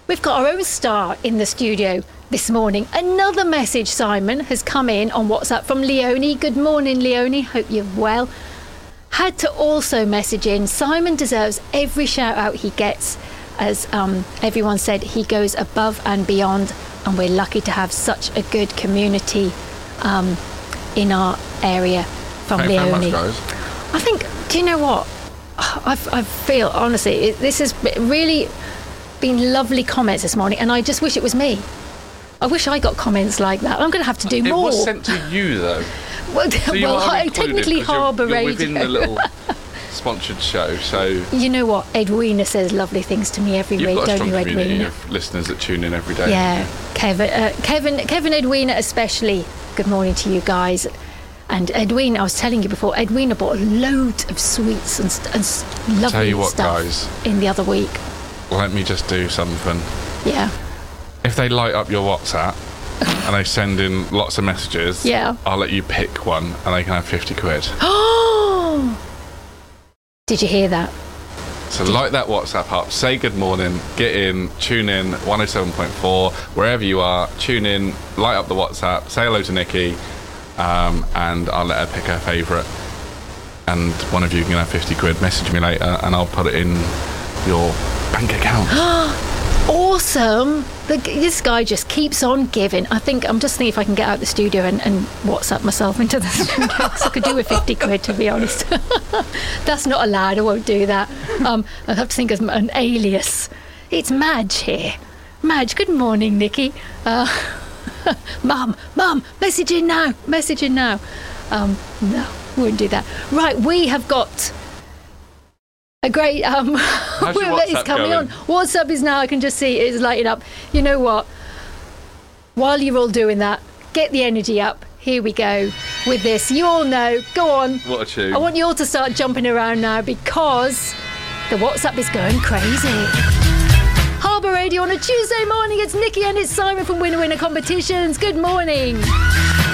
we've got our own star in the studio this morning. Another message, Simon, has come in on WhatsApp from Leonie. Good morning, Leonie. Hope you're well. Had to also message in, Simon deserves every shout out he gets. As everyone said, he goes above and beyond, and we're lucky to have such a good community in our area from Thank you Leonie. very much, guys. I think, do you know what? I feel, honestly, this has really been lovely comments this morning, and I just wish it was me. I wish I got comments like that. I'm going to have to do more. It was sent to you, though. Well, So you are included, technically 'cause Harbour you're Radio. within the little sponsored show, so You know what? Edwina says lovely things to me every you've week, got a don't strong you, community Edwina? of listeners that tune in every day. Yeah, Kevin, Edwina especially. Good morning to you guys. And Edwina, I was telling you before, Edwina bought a load of sweets and lovely Tell you what, stuff guys. in the other week. Let me just do something. Yeah. If they light up your WhatsApp and they send in lots of messages, Yeah. I'll let you pick one and they can have 50 quid. Oh! Did you hear that? So light that WhatsApp up, say good morning, get in, tune in, 107.4, wherever you are, tune in, light up the WhatsApp, say hello to Nikki, and I'll let her pick her favourite. And one of you can have 50 quid, message me later, and I'll put it in your bank account. Awesome! This guy just keeps on giving. I think I'm just thinking if I can get out the studio and WhatsApp myself into the studio, 'cause I could do with 50 quid, to be honest. That's not allowed. I won't do that. I'll have to think of an alias. It's Madge here. Madge, good morning, Nikki. Mum, messaging now. No, won't do that. Right, we have got a great How's your it's WhatsApp coming going? on. WhatsApp is now, I can just see it is lighting up. You know what? While you're all doing that, get the energy up. Here we go with this. You all know. Go on. What a tune. I want you all to start jumping around now because the WhatsApp is going crazy. Harbour Radio on a Tuesday morning. It's Nikki and it's Simon from Winner Winner Competitions. Good morning.